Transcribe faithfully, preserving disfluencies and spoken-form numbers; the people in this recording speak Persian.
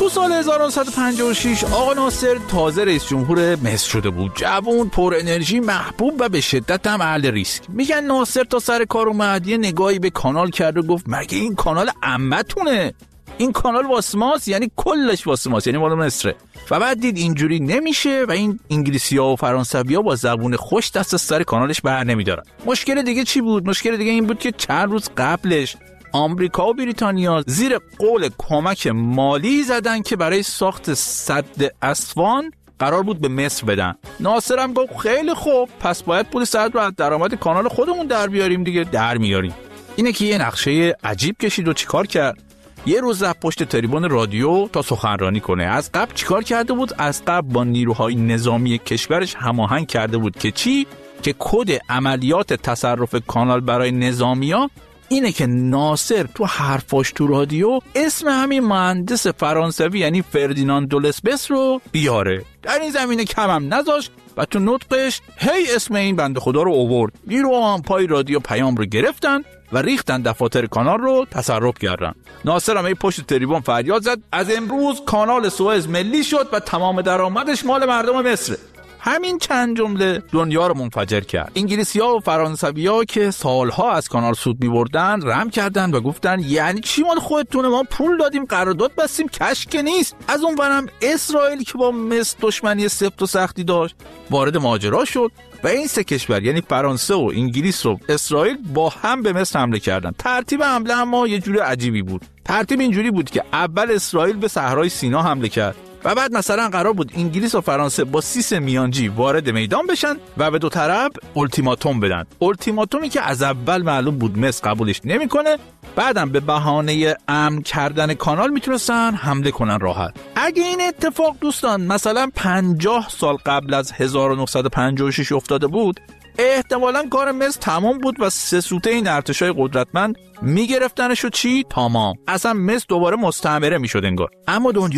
تو سال هزار و نهصد و پنجاه و شش آقا ناصر تازه رئیس جمهور مصر شده بود. جوان، پر انرژی، محبوب و به شدت هم اهل ریسک. میگن ناصر تا سر کار اومد یه نگاهی به کانال کرد و گفت مگه این کانال عمتونه؟ این کانال واسه ماست، یعنی کلش واسه ماست، یعنی مال مصره. و بعد دید اینجوری نمیشه و این انگلیسی‌ها و فرانسوی‌ها با زبون خوش دست از سر کانالش بر نمیدارن. مشکل دیگه چی بود؟ مشکل دیگه این بود که چند روز قبلش آمریکا و بریتانیا زیر قول کمک مالی زدن که برای ساخت سد اسوان قرار بود به مصر بدن. ناصر هم گفت خیلی خوب، پس باید پول سد رو از درآمد کانال خودمون در بیاریم دیگه. در میاریم. اینه که یه نقشه عجیب کشید و چیکار کرد؟ یه روز رفت پشت تریبون رادیو تا سخنرانی کنه. از قبل چیکار کرده بود؟ از قبل با نیروهای نظامی کشورش هماهنگ کرده بود که چی؟ که کد عملیات تصرف کانال برای نظامیا اینه که ناصر تو حرفاش تو رادیو اسم همین مهندس فرانسوی یعنی فردیناند دولسبس رو بیاره. در این زمینه کم هم نذاشت و تو نطقش هی اسم این بنده خدا رو آورد. نیروها هم پای رادیو پیام رو گرفتن و ریختن دفاتر کانال رو تصرف کردن. ناصر هم پشت تریبون فریاد زد از امروز کانال سوئز ملی شد و تمام درآمدش مال مردم مصر. همین چند جمله دنیا رو منفجر کرد. انگلیسی‌ها و فرانسوی‌ها که سالها از کانال سود می‌بردن رم کردن و گفتن یعنی چی مال خودتونه؟ ما پول دادیم، قرارداد بستیم، کش که نیست. از اون برم اسرائیل که با مصر دشمنی سفت و سختی داشت وارد ماجرا شد و این سه کشور یعنی فرانسه و انگلیس و اسرائیل با هم به مصر حمله کردن. ترتیب حمله اما یه جور عجیبی بود. ترتیب اینجوری بود که اول اسرائیل به صحرای سینا حمله کرد و بعد مثلا قرار بود انگلیس و فرانسه با سیس میانجی وارد میدان بشن و به دو طرف التیماتوم بدن. التیماتومی که از اول معلوم بود مصر قبولش نمیکنه، بعدم به بهانه امن کردن کانال میتونستن حمله کنن راحت. اگه این اتفاق دوستان مثلا پنجاه سال قبل از هزار و نهصد و پنجاه و شش افتاده بود، احتمالاً کار مصر تمام بود و سه سوته این ارتشای قدرتمند میگرفتنش و چی؟ تمام. اصلا مصر دوباره مستعمره میشد انگار. اما دنیا